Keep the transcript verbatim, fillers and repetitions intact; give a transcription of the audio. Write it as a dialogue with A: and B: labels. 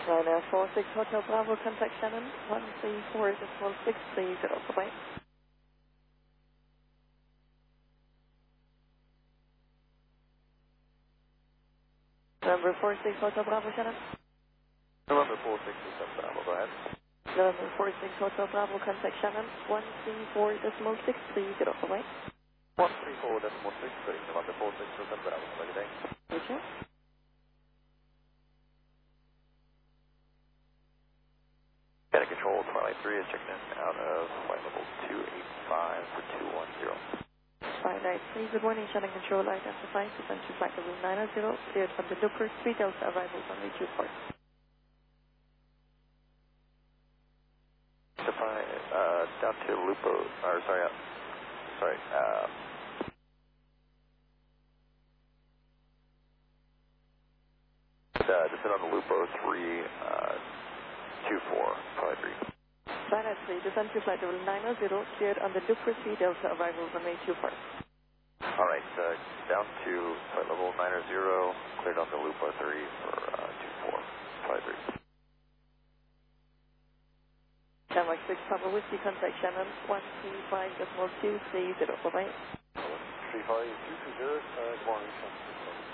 A: nine four six Hotel Bravo, contact Shannon, one three four decimal six three zero, bye-bye. November four six Hotel Bravo, Shannon.
B: November four six Hotel Bravo, go ahead.
A: November four six Hotel Bravo, contact Shannon, one three four decimal six three zero, bye-bye.
B: one three four decimal six three, November four six Hotel Bravo, have a good day.
A: Thank you.
B: Data control, Twilight three is checking in out of flight level two eight five for two one zero.
A: Twilight three, good morning, Shannon Control, identify, descent to flight level nine zero, cleared from the Looper, three Delta, arrivals on way two four.
B: Defy, uh, down to Lupo, or sorry, uh, sorry, uh, uh, descend on the Lupo three, uh, two four, probably three.
A: Twilight three, descent to flight level nine zero, cleared on the Looper, three Delta, arrivals on way two four.
B: Alright, uh, down to flight level nine zero, cleared on the Lupo three for, uh, two four, probably three.
A: Denmark six Papa Whiskey, contact Shannon, one three five decimal two three zero, bye-bye.
B: three five two three zero, uh, good morning, Shannon.